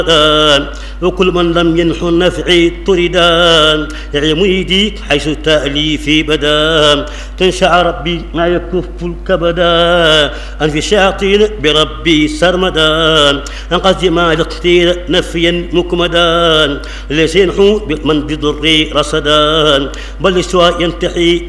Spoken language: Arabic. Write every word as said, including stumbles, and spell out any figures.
وكل من لم ينح النفع طردا يا مريدي حيث التأليف بدا تنشع ربي ما يكف الكبدا أن في الشياطين بربي سرمدا أن قصد ما الاختير نفيا مكمدا ليس ينحو من بضر رصدا بل سوى ينتحي